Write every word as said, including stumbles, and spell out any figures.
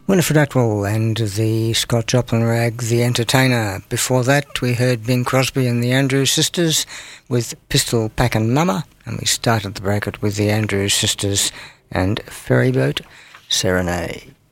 Winifred Atwell and the Scott Joplin rag, The Entertainer. Before that, we heard Bing Crosby and the Andrews Sisters with Pistol Packin' Mama, and we started the bracket with the Andrews Sisters and Ferryboat Serenade.